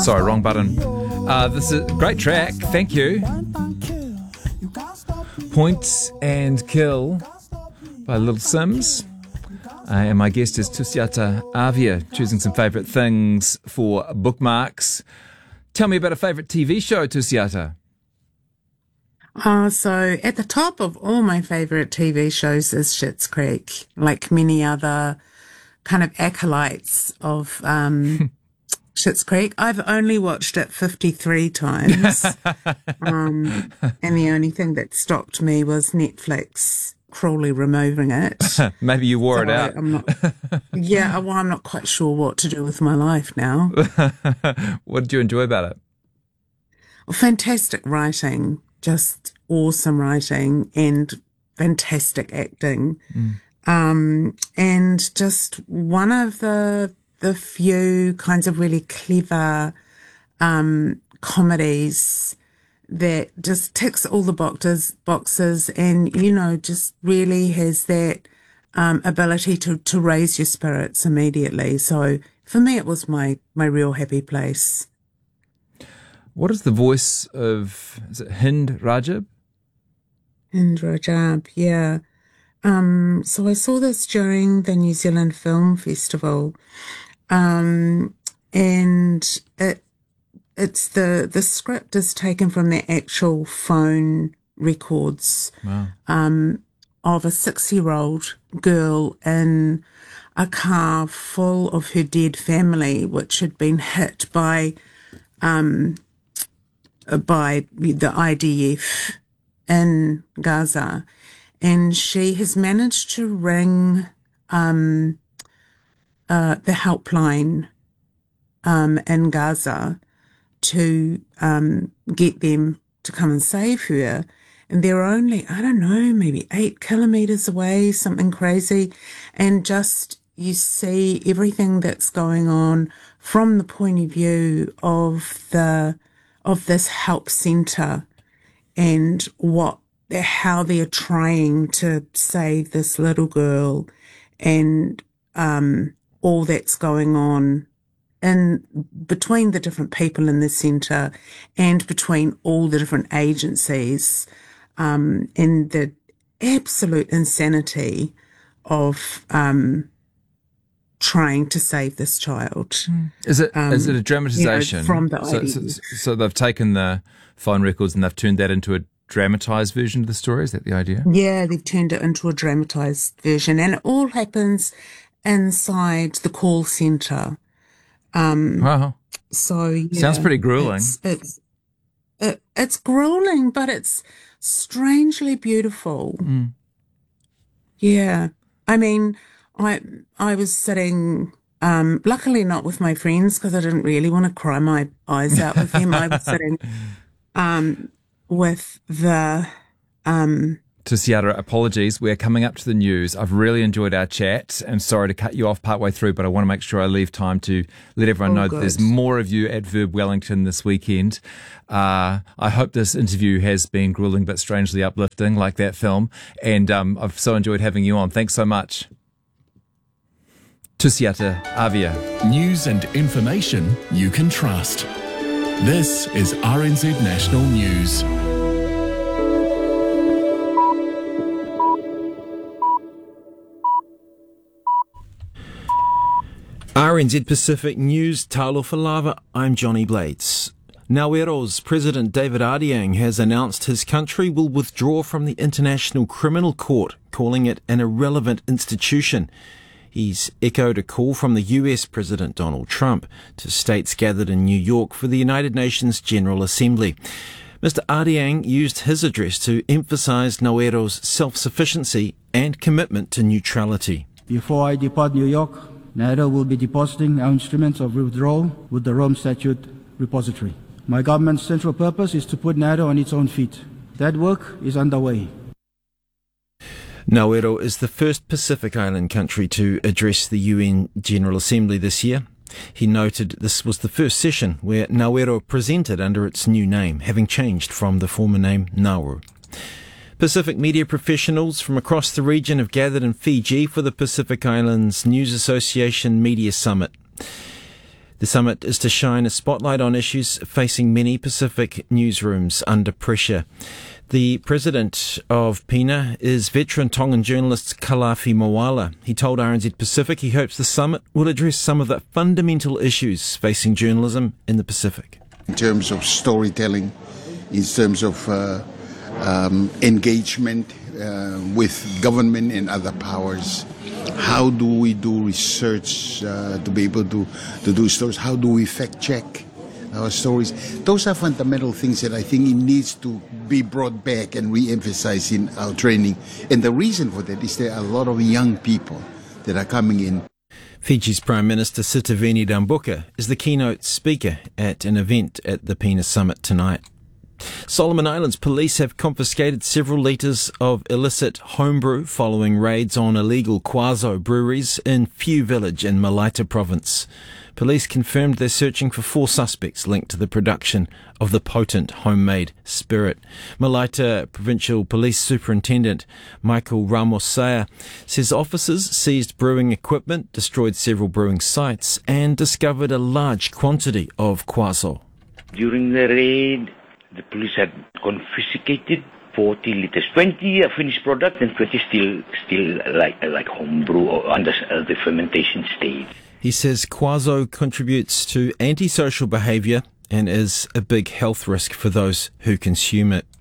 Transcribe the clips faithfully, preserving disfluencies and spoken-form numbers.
Sorry, wrong button. Uh, this is a great track. Thank you. Point and Kill by Little Sims. Uh, and my guest is Tusiata Avia, choosing some favourite things for bookmarks. Tell me about a favourite T V show, Tusiata. Uh, so at the top of all my favourite T V shows is Schitt's Creek, like many other kind of acolytes of um, Schitt's Creek. I've only watched it fifty-three times. um, and the only thing that stopped me was Netflix cruelly removing it. Maybe you wore so it out. I, I'm not, yeah, well, I'm not quite sure what to do with my life now. What did you enjoy about it? Well, fantastic writing, just awesome writing and fantastic acting. Mm. Um, and just one of the the few kinds of really clever um, comedies that just ticks all the boxes, boxes and, you know, just really has that um, ability to, to raise your spirits immediately. So for me, it was my, my real happy place. What is the voice of, is it Hind Rajab? Hind Rajab, yeah. Um, so I saw this during the New Zealand Film Festival. Um, and it, it's the, the script is taken from the actual phone records, wow. um, of a six-year-old girl in a car full of her dead family, which had been hit by, um, by the I D F in Gaza. And she has managed to ring, um, uh, the helpline, um, in Gaza to, um, get them to come and save her. And they're only, I don't know, maybe eight kilometers away, something crazy. And just, you see everything that's going on from the point of view of the, of this help center and what, how they're trying to save this little girl and, um, all that's going on in between the different people in the centre and between all the different agencies, um, and the absolute insanity of, um, trying to save this child. Is it, um, is it a dramatisation? You know, from the so, so, so they've taken the phone records and they've turned that into a dramatised version of the story? Is that the idea? Yeah, they've turned it into a dramatised version, and it all happens inside the call centre. Um, wow. So yeah, sounds pretty grueling. It's it's, it, it's grueling, but it's strangely beautiful. Mm. Yeah, I mean, I I was sitting, um, luckily not with my friends because I didn't really want to cry my eyes out with them. I was sitting, um, with the, um. Tusiata, apologies. We're coming up to the news. I've really enjoyed our chat. I'm sorry to cut you off partway through, but I want to make sure I leave time to let everyone oh, know good. that there's more of you at Verb Wellington this weekend. Uh, I hope this interview has been grueling but strangely uplifting, like that film. And um, I've so enjoyed having you on. Thanks so much. Tusiata Avia. News and information you can trust. This is R N Z National News. R N Z Pacific News, Talofa Lava, I'm Johnny Blades. Nauero's President David Ardiang has announced his country will withdraw from the International Criminal Court, calling it an irrelevant institution. He's echoed a call from the U S President Donald Trump to states gathered in New York for the United Nations General Assembly. Mister Ardiang used his address to emphasize Nauero's self-sufficiency and commitment to neutrality. Before I depart New York, NATO will be depositing our instruments of withdrawal with the Rome Statute repository. My government's central purpose is to put NATO on its own feet. That work is underway. Nauru is the first Pacific Island country to address the U N General Assembly this year. He noted this was the first session where Nauru presented under its new name, having changed from the former name Nauru. Pacific media professionals from across the region have gathered in Fiji for the Pacific Islands News Association Media Summit. The summit is to shine a spotlight on issues facing many Pacific newsrooms under pressure. The president of PINA is veteran Tongan journalist Kalafi Moala. He told R N Z Pacific he hopes the summit will address some of the fundamental issues facing journalism in the Pacific. In terms of storytelling, in terms of uh, um, engagement uh, with government and other powers, how do we do research uh, to be able to, to do stories? How do we fact check our stories? Those are fundamental things that I think it needs to be brought back and re-emphasized in our training. And the reason for that is there are a lot of young people that are coming in. Fiji's Prime Minister Sitiveni Rabuka is the keynote speaker at an event at the PINA Summit tonight. Solomon Islands police have confiscated several litres of illicit homebrew following raids on illegal Quaso breweries in Few Village in Malaita province. Police confirmed they're searching for four suspects linked to the production of the potent homemade spirit. Malaita Provincial Police Superintendent Michael Ramos-Saya says officers seized brewing equipment, destroyed several brewing sites and discovered a large quantity of Quaso. During the raid, the police had confiscated forty litres, twenty a finished product and twenty still still like like homebrew or under the fermentation stage. He says Quaso contributes to antisocial behaviour and is a big health risk for those who consume it.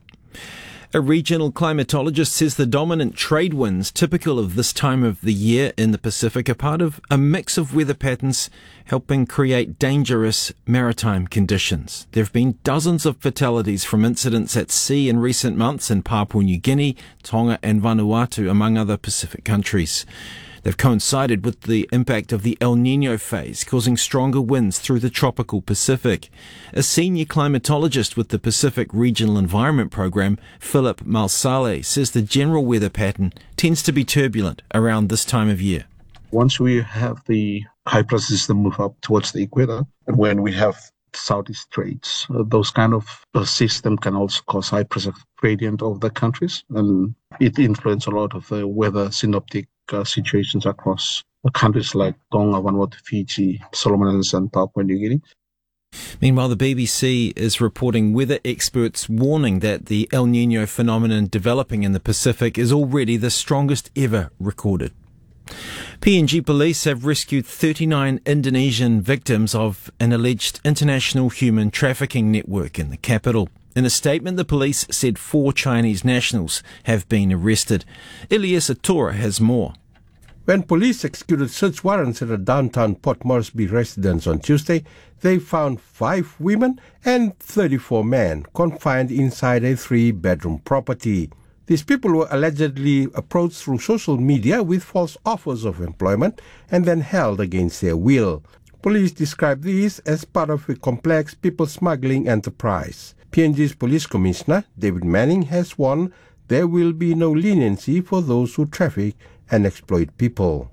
A regional climatologist says the dominant trade winds typical of this time of the year in the Pacific are part of a mix of weather patterns helping create dangerous maritime conditions. There have been dozens of fatalities from incidents at sea in recent months in Papua New Guinea, Tonga and Vanuatu, among other Pacific countries. They've coincided with the impact of the El Niño phase, causing stronger winds through the tropical Pacific. A senior climatologist with the Pacific Regional Environment Program, Philip Malsale, says the general weather pattern tends to be turbulent around this time of year. Once we have the high pressure system move up towards the equator, and when we have southeast trades, uh, those kind of uh, system can also cause high pressure gradient of the countries, and it influences a lot of the weather synoptic uh, situations across uh, countries like Tonga, Vanuatu, Fiji, Solomon Islands and Papua New Guinea. Meanwhile, the B B C is reporting weather experts warning that the El Niño phenomenon developing in the Pacific is already the strongest ever recorded. P N G police have rescued thirty-nine Indonesian victims of an alleged international human trafficking network in the capital. In a statement, the police said four Chinese nationals have been arrested. Elias Atora has more. When police executed search warrants at a downtown Port Moresby residence on Tuesday, they found five women and thirty-four men confined inside a three-bedroom property. These people were allegedly approached through social media with false offers of employment and then held against their will. Police described these as part of a complex people smuggling enterprise. P N G's Police Commissioner, David Manning, has warned there will be no leniency for those who traffic and exploit people.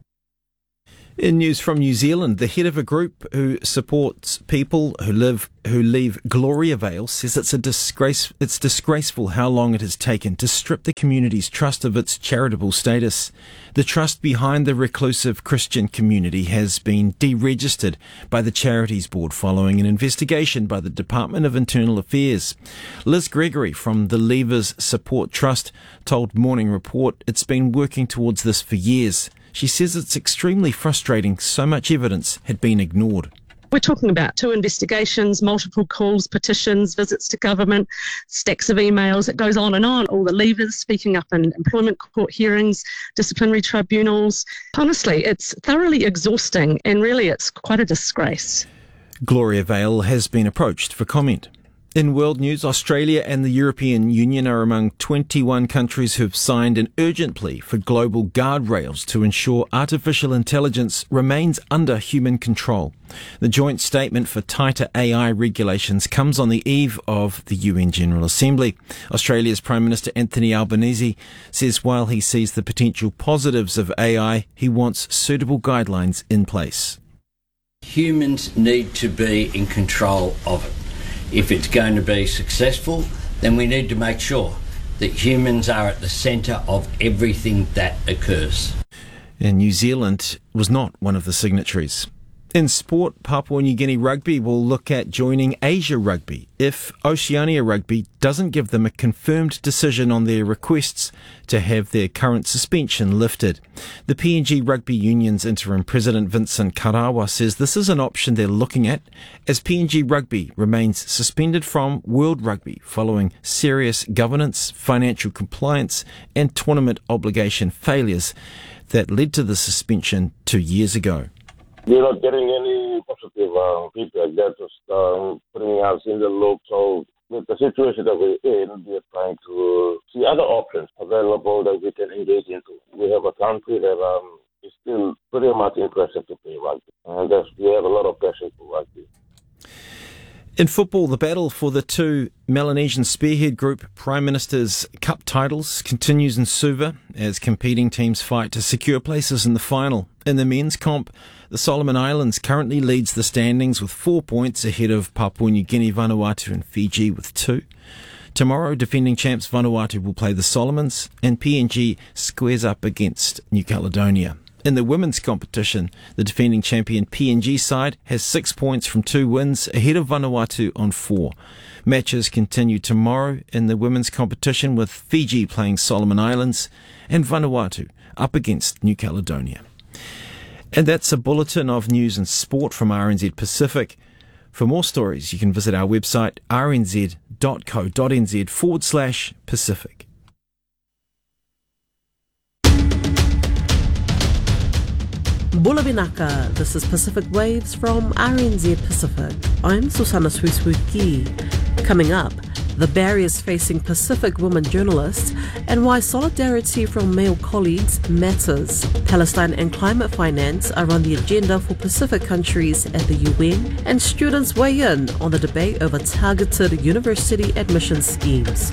In news from New Zealand, the head of a group who supports people who live who leave Gloriavale says it's a disgrace. It's disgraceful how long it has taken to strip the community's trust of its charitable status. The trust behind the reclusive Christian community has been deregistered by the Charities Board following an investigation by the Department of Internal Affairs. Liz Gregory from the Leavers Support Trust told Morning Report it's been working towards this for years. She says it's extremely frustrating so much evidence had been ignored. We're talking about two investigations, multiple calls, petitions, visits to government, stacks of emails. It goes on and on. All the leavers speaking up in employment court hearings, disciplinary tribunals. Honestly, it's thoroughly exhausting and really it's quite a disgrace. Gloriavale has been approached for comment. In world news, Australia and the European Union are among twenty-one countries who've signed an urgent plea for global guardrails to ensure artificial intelligence remains under human control. The joint statement for tighter A I regulations comes on the eve of the U N General Assembly. Australia's Prime Minister Anthony Albanese says while he sees the potential positives of A I, he wants suitable guidelines in place. Humans need to be in control of it. If it's going to be successful, then we need to make sure that humans are at the centre of everything that occurs. And New Zealand was not one of the signatories. In sport, Papua New Guinea Rugby will look at joining Asia Rugby if Oceania Rugby doesn't give them a confirmed decision on their requests to have their current suspension lifted. The P N G Rugby Union's interim president Vincent Karawa says this is an option they're looking at as P N G Rugby remains suspended from World Rugby following serious governance, financial compliance and tournament obligation failures that led to the suspension two years ago. We're not getting any positive uh, feedback. They're just um, putting us in the loop. So with the situation that we're in, we're trying to see other options available that we can engage into. We have a country that um, is still pretty much interested to play rugby. And there's, we have a lot of passion for rugby. In football, the battle for the two Melanesian Spearhead Group Prime Minister's Cup titles continues in Suva as competing teams fight to secure places in the final. In the men's comp, the Solomon Islands currently leads the standings with four points ahead of Papua New Guinea, Vanuatu and Fiji with two. Tomorrow, defending champs Vanuatu will play the Solomons and P N G squares up against New Caledonia. In the women's competition, the defending champion P N G side has six points from two wins ahead of Vanuatu on four. Matches continue tomorrow in the women's competition with Fiji playing Solomon Islands and Vanuatu up against New Caledonia. And that's a bulletin of news and sport from R N Z Pacific. For more stories, you can visit our website rnz.co.nz forward slash Pacific. Bula Binaka, this is Pacific Waves from R N Z Pacific. I'm Susana Suisuki. Coming up, the barriers facing Pacific women journalists and why solidarity from male colleagues matters. Palestine and climate finance are on the agenda for Pacific countries at the U N, and students weigh in on the debate over targeted university admission schemes.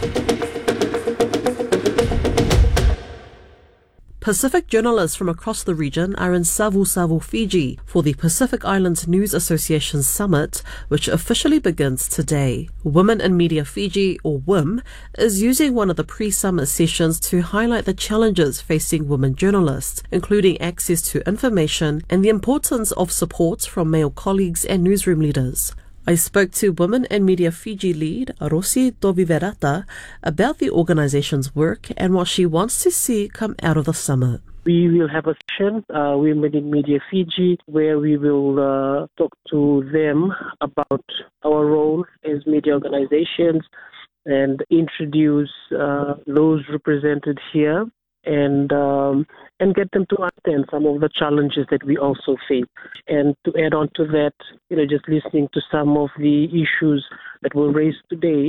Pacific journalists from across the region are in Savu-Savu, Fiji for the Pacific Islands News Association Summit, which officially begins today. Women in Media Fiji, or W I M, is using one of the pre-summit sessions to highlight the challenges facing women journalists, including access to information and the importance of support from male colleagues and newsroom leaders. I spoke to Women in Media Fiji lead Rosi Toviverata about the organisation's work and what she wants to see come out of the summit. We will have a session, uh, Women in Media Fiji, where we will uh, talk to them about our role as media organisations and introduce uh, those represented here and um, and get them to understand some of the challenges that we also face. And to add on to that, you know, just listening to some of the issues that were raised today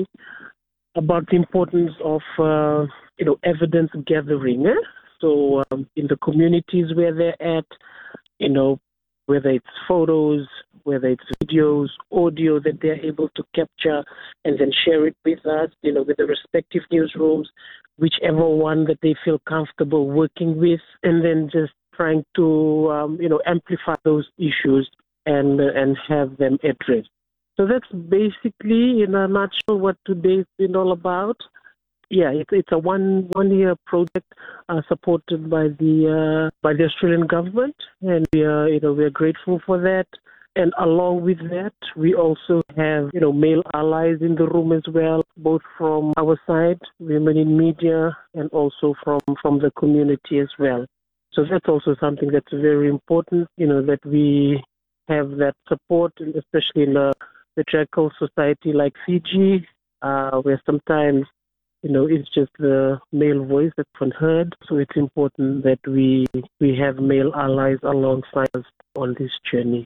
about the importance of, uh, you know, evidence gathering. Eh? So um, in the communities where they're at, you know, whether it's photos, whether it's videos, audio that they're able to capture and then share it with us, you know, with the respective newsrooms, whichever one that they feel comfortable working with, and then just trying to, um, you know, amplify those issues and uh, and have them addressed. So that's basically, in a nutshell, what today's been all about. Yeah, it's it's a one one year project uh, supported by the uh, by the Australian government, and we are you know we are grateful for that. And along with that, we also have you know male allies in the room as well, both from our side, Women in Media, and also from from the community as well. So that's also something that's very important, you know, that we have that support, especially in a patriarchal society like Fiji, uh, where sometimes you know, it's just the male voice that's unheard. So it's important that we we have male allies alongside us on this journey.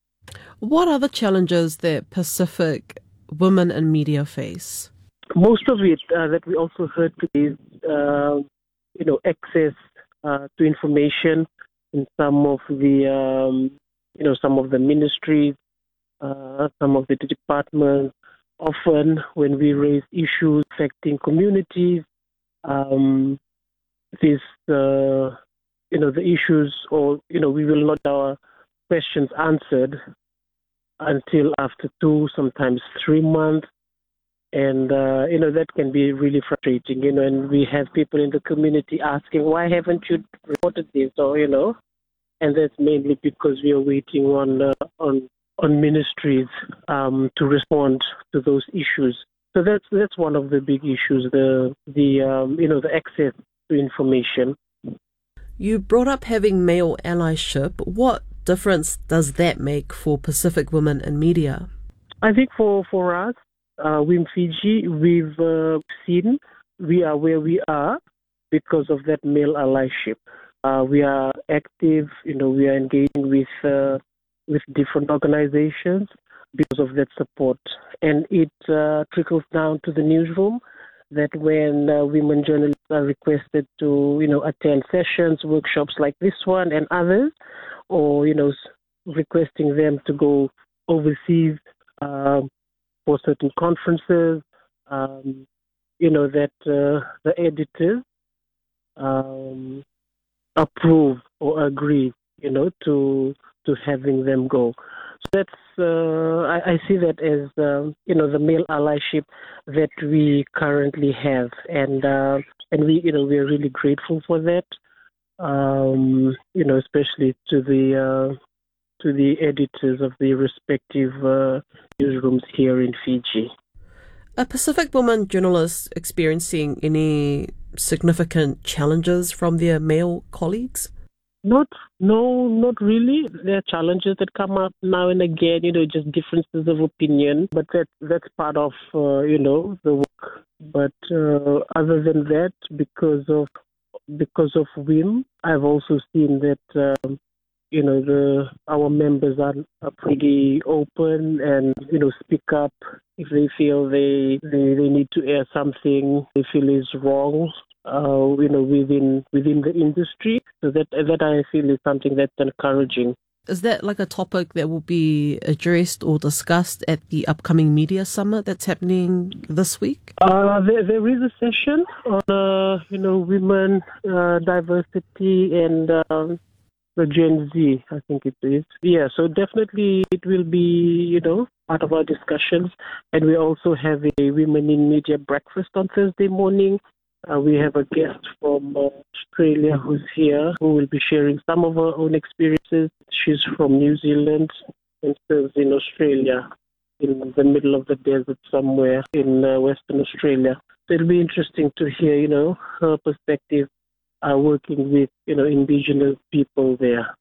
What are the challenges that Pacific women in media face? Most of it uh, that we also heard today is, uh, you know, access uh, to information in some of the, um, you know, some of the ministries, uh, some of the departments. Often when we raise issues affecting communities, um, this, uh, you know, the issues or, you know, we will not have our questions answered until after two, sometimes three months. And, uh, you know, that can be really frustrating, you know, and we have people in the community asking, why haven't you reported this? Or, you know, and that's mainly because we are waiting on uh, on on ministries um, to respond to those issues. So that's that's one of the big issues, the the um, you know the access to information. You brought up having male allyship. What difference does that make for Pacific women in media? I think for for us, uh, W I M Fiji, we've uh, seen we are where we are because of that male allyship. Uh, we are active, you know, we are engaging with uh, with different organizations because of that support. And it uh, trickles down to the newsroom that when uh, women journalists are requested to, you know, attend sessions, workshops like this one and others, or, you know, requesting them to go overseas uh, for certain conferences, um, you know, that uh, the editors um, approve or agree, you know, to to having them go. So that's uh, I, I see that as uh, you know the male allyship that we currently have, and uh, and we you know we are really grateful for that. Um, you know, especially to the uh, to the editors of the respective uh, newsrooms here in Fiji. Are Pacific women journalists experiencing any significant challenges from their male colleagues? Not, no, not really. There are challenges that come up now and again, you know, just differences of opinion, but that that's part of, uh, you know, the work. But uh, other than that, because of because of W I M, I've also seen that, um, you know, the our members are, are pretty open and, you know, speak up if they feel they, they, they need to air something they feel is wrong. Uh, you know, within within the industry, so that that I feel is something that's encouraging. Is that like a topic that will be addressed or discussed at the upcoming media summit that's happening this week? Uh, there, there is a session on, uh, you know, women, uh, diversity, and um, the Gen Z, I think it is. Yeah, so definitely it will be, you know, part of our discussions. And we also have a Women in Media breakfast on Thursday morning. Uh, we have a guest from uh, Australia who's here, who will be sharing some of her own experiences. She's from New Zealand and serves in Australia, in the middle of the desert somewhere in uh, Western Australia. So it'll be interesting to hear, you know, her perspective uh, working with, you know, Indigenous people there.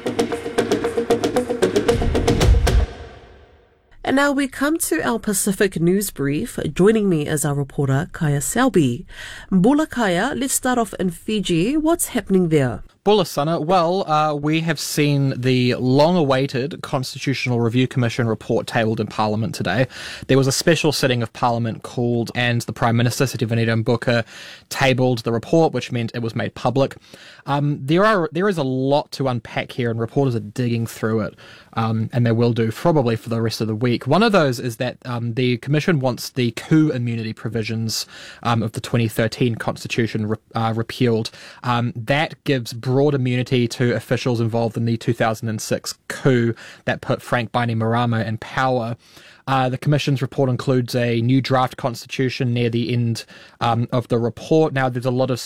And now we come to our Pacific News Brief. Joining me is our reporter, Kaya Selby. Bula Kaya, let's start off in Fiji. What's happening there? Bula Sana, well, uh, we have seen the long-awaited Constitutional Review Commission report tabled in Parliament today. There was a special sitting of Parliament called, and the Prime Minister, Siti Vanita Mbuka, tabled the report, which meant it was made public. Um, there are there is a lot to unpack here, and reporters are digging through it, um, and they will do probably for the rest of the week. One of those is that um, the Commission wants the coup immunity provisions um, of the twenty thirteen Constitution re- uh, repealed. Um, that gives broad immunity to officials involved in the two thousand six coup that put Frank Bainimarama in power. Uh, the Commission's report includes a new draft constitution near the end um, of the report. Now, there's a lot of